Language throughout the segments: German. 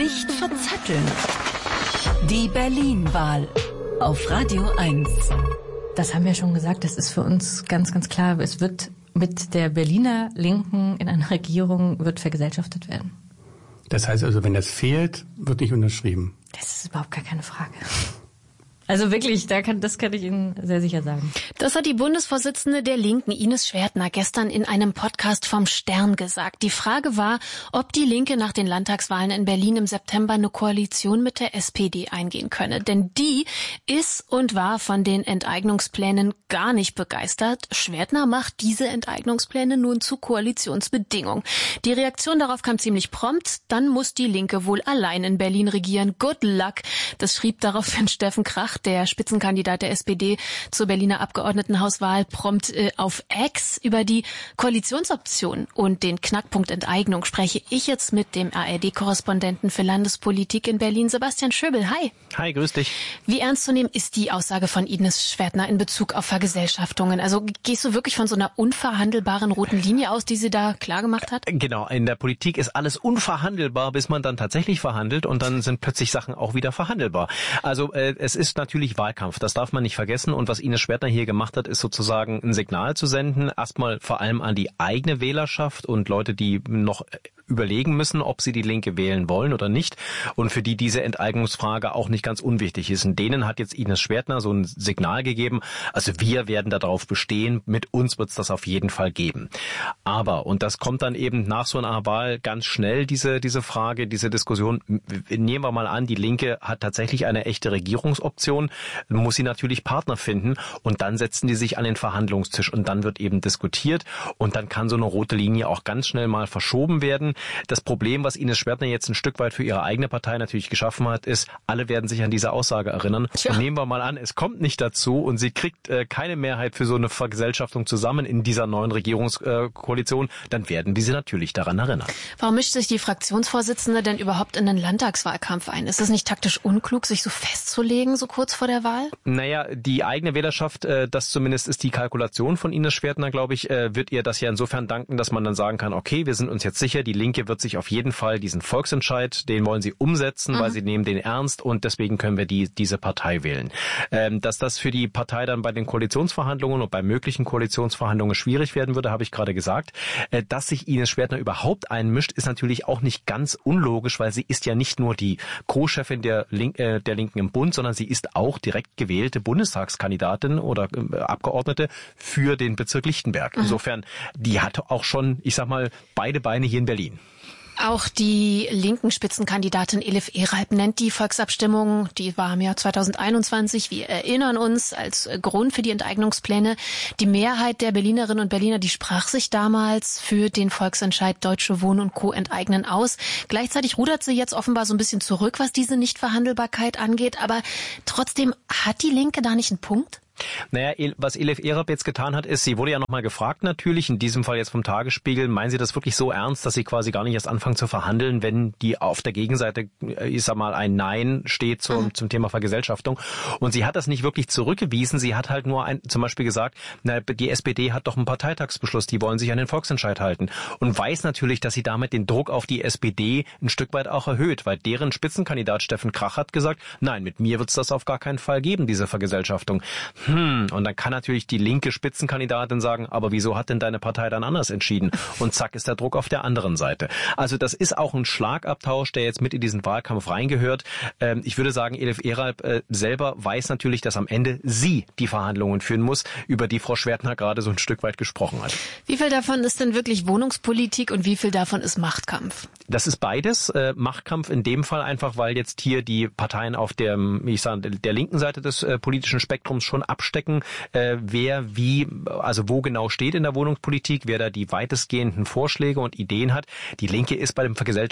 Nicht verzetteln. Die Berlin-Wahl auf Radio 1. Das haben wir schon gesagt, das ist für uns ganz, ganz klar. Es wird mit der Berliner Linken in einer Regierung wird vergesellschaftet werden. Das heißt also, wenn das fehlt, wird nicht unterschrieben. Das ist überhaupt gar keine Frage. Also wirklich, das kann ich Ihnen sehr sicher sagen. Das hat die Bundesvorsitzende der Linken, Ines Schwertner, gestern in einem Podcast vom Stern gesagt. Die Frage war, ob die Linke nach den Landtagswahlen in Berlin im September eine Koalition mit der SPD eingehen könne. Denn die ist und war von den Enteignungsplänen gar nicht begeistert. Schwertner macht diese Enteignungspläne nun zu Koalitionsbedingung. Die Reaktion darauf kam ziemlich prompt. Dann muss die Linke wohl allein in Berlin regieren. Good luck. Das schrieb daraufhin Steffen Krach, der Spitzenkandidat der SPD zur Berliner Abgeordnetenhauswahl, prompt auf X. Über die Koalitionsoption und den Knackpunkt Enteignung spreche ich jetzt mit dem ARD-Korrespondenten für Landespolitik in Berlin, Sebastian Schöbel. Hi. Hi, grüß dich. Wie ernst zu nehmen ist die Aussage von Ines Schwertner in Bezug auf Vergesellschaftungen? Also gehst du wirklich von so einer unverhandelbaren roten Linie aus, die sie da klargemacht hat? Genau, in der Politik ist alles unverhandelbar, bis man dann tatsächlich verhandelt und dann sind plötzlich Sachen auch wieder verhandelbar. Also es ist natürlich Wahlkampf, das darf man nicht vergessen. Und was Ines Schwertner hier gemacht hat, ist sozusagen ein Signal zu senden, erstmal vor allem an die eigene Wählerschaft und Leute, die noch überlegen müssen, ob sie die Linke wählen wollen oder nicht und für die diese Enteignungsfrage auch nicht ganz unwichtig ist. Und denen hat jetzt Ines Schwertner so ein Signal gegeben, also wir werden darauf bestehen, mit uns wird es das auf jeden Fall geben. Aber, und das kommt dann eben nach so einer Wahl ganz schnell, diese Frage, diese Diskussion, nehmen wir mal an, die Linke hat tatsächlich eine echte Regierungsoption, muss sie natürlich Partner finden und dann setzen die sich an den Verhandlungstisch und dann wird eben diskutiert und dann kann so eine rote Linie auch ganz schnell mal verschoben werden. Das Problem, was Ines Schwertner jetzt ein Stück weit für ihre eigene Partei natürlich geschaffen hat, ist, alle werden sich an diese Aussage erinnern. Tja. Und nehmen wir mal an, es kommt nicht dazu und sie kriegt keine Mehrheit für so eine Vergesellschaftung zusammen in dieser neuen Regierungskoalition, dann werden wir sie natürlich daran erinnern. Warum mischt sich die Fraktionsvorsitzende denn überhaupt in den Landtagswahlkampf ein? Ist es nicht taktisch unklug, sich so festzulegen, so kurz vor der Wahl? Naja, die eigene Wählerschaft, das zumindest ist die Kalkulation von Ines Schwertner, glaube ich, wird ihr das ja insofern danken, dass man dann sagen kann, okay, wir sind uns jetzt sicher, die Linke wird sich auf jeden Fall diesen Volksentscheid, den wollen sie umsetzen, weil sie nehmen den ernst und deswegen können wir diese Partei wählen. Dass das für die Partei dann bei den Koalitionsverhandlungen und bei möglichen Koalitionsverhandlungen schwierig werden würde, habe ich gerade gesagt. Dass sich Ines Schwertner überhaupt einmischt, ist natürlich auch nicht ganz unlogisch, weil sie ist ja nicht nur die Co-Chefin der Linken im Bund, sondern sie ist auch direkt gewählte Bundestagskandidatin oder Abgeordnete für den Bezirk Lichtenberg. Insofern, die hat auch schon, ich sag mal, beide Beine hier in Berlin. Auch die linken Spitzenkandidatin Elif Eralp nennt die Volksabstimmung, die war im Jahr 2021, wir erinnern uns, als Grund für die Enteignungspläne. Die Mehrheit der Berlinerinnen und Berliner, die sprach sich damals für den Volksentscheid Deutsche Wohnen und Co. enteignen aus. Gleichzeitig rudert sie jetzt offenbar so ein bisschen zurück, was diese Nichtverhandelbarkeit angeht. Aber trotzdem, hat die Linke da nicht einen Punkt? Naja, was Elif Eralp jetzt getan hat, ist, sie wurde ja nochmal gefragt natürlich, in diesem Fall jetzt vom Tagesspiegel, meinen Sie das wirklich so ernst, dass Sie quasi gar nicht erst anfangen zu verhandeln, wenn die auf der Gegenseite, ich sag mal, ein Nein steht zum Thema Vergesellschaftung. Und sie hat das nicht wirklich zurückgewiesen, sie hat halt nur zum Beispiel gesagt, die SPD hat doch einen Parteitagsbeschluss, die wollen sich an den Volksentscheid halten. Und weiß natürlich, dass sie damit den Druck auf die SPD ein Stück weit auch erhöht, weil deren Spitzenkandidat Steffen Krach hat gesagt, nein, mit mir wird es das auf gar keinen Fall geben, diese Vergesellschaftung. Und dann kann natürlich die linke Spitzenkandidatin sagen, aber wieso hat denn deine Partei dann anders entschieden? Und zack ist der Druck auf der anderen Seite. Also das ist auch ein Schlagabtausch, der jetzt mit in diesen Wahlkampf reingehört. Ich würde sagen, Elif Eralp selber weiß natürlich, dass am Ende sie die Verhandlungen führen muss, über die Frau Schwertner gerade so ein Stück weit gesprochen hat. Wie viel davon ist denn wirklich Wohnungspolitik und wie viel davon ist Machtkampf? Das ist beides. Machtkampf in dem Fall einfach, weil jetzt hier die Parteien auf der linken Seite des politischen Spektrums schon abstecken, wer wie, also wo genau steht in der Wohnungspolitik, wer da die weitestgehenden Vorschläge und Ideen hat. Die Linke ist bei dem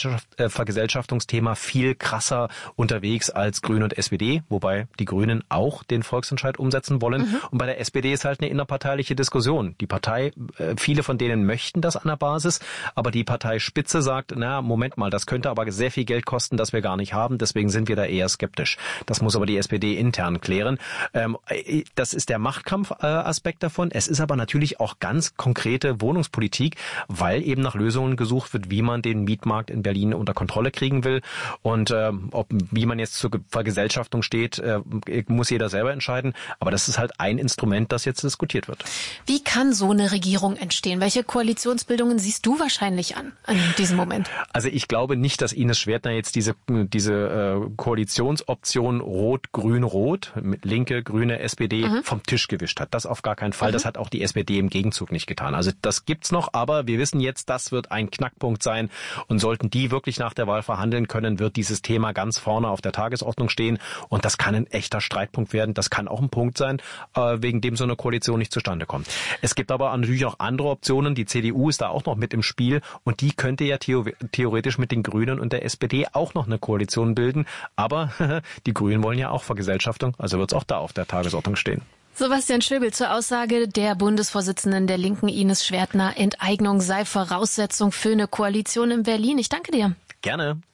Vergesellschaftungsthema viel krasser unterwegs als Grüne und SPD, wobei die Grünen auch den Volksentscheid umsetzen wollen. Und bei der SPD ist halt eine innerparteiliche Diskussion. Die Partei, viele von denen möchten das an der Basis, aber die Parteispitze sagt, na, Moment mal, das könnte aber sehr viel Geld kosten, das wir gar nicht haben, deswegen sind wir da eher skeptisch. Das muss aber die SPD intern klären. Das ist der Machtkampfaspekt davon. Es ist aber natürlich auch ganz konkrete Wohnungspolitik, weil eben nach Lösungen gesucht wird, wie man den Mietmarkt in Berlin unter Kontrolle kriegen will. Und wie man jetzt zur Vergesellschaftung steht, muss jeder selber entscheiden. Aber das ist halt ein Instrument, das jetzt diskutiert wird. Wie kann so eine Regierung entstehen? Welche Koalitionsbildungen siehst du wahrscheinlich an diesem Moment? Also ich glaube nicht, dass Ines Schwertner jetzt diese Koalitionsoption Rot-Grün-Rot, mit Linke, Grüne, SPD vom Tisch gewischt hat. Das auf gar keinen Fall. Das hat auch die SPD im Gegenzug nicht getan. Also das gibt's noch, aber wir wissen jetzt, das wird ein Knackpunkt sein. Und sollten die wirklich nach der Wahl verhandeln können, wird dieses Thema ganz vorne auf der Tagesordnung stehen. Und das kann ein echter Streitpunkt werden. Das kann auch ein Punkt sein, wegen dem so eine Koalition nicht zustande kommt. Es gibt aber natürlich auch andere Optionen. Die CDU ist da auch noch mit im Spiel und die könnte ja theoretisch mit den Grünen und der SPD auch noch eine Koalition bilden. Aber die Grünen wollen ja auch Vergesellschaftung, also wird es auch da auf der Tagesordnung stehen. Sebastian Schöbel zur Aussage der Bundesvorsitzenden der Linken Ines Schwertner, Enteignung sei Voraussetzung für eine Koalition in Berlin. Ich danke dir. Gerne.